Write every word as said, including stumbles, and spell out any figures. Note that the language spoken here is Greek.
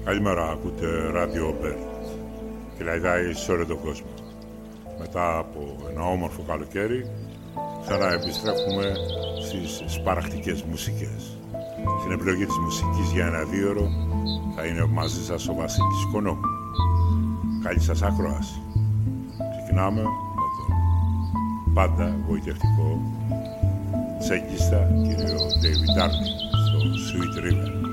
Καλημέρα, ακούτε ράδιο Μπέρτ και λαϊδάει σε όλο τον κόσμο. Μετά από ένα όμορφο καλοκαίρι, ξανά επιστρέφουμε στις σπαραχτικές μουσικές. Στην επιλογή της μουσικής για ένα δίωρο θα είναι μαζί σας ο Βασίλης Κονόμου. Καλή σας ακρόαση. Ξεκινάμε με τον πάντα γοητευτικό τσέκιστα κύριο David Darling στο Sweet River.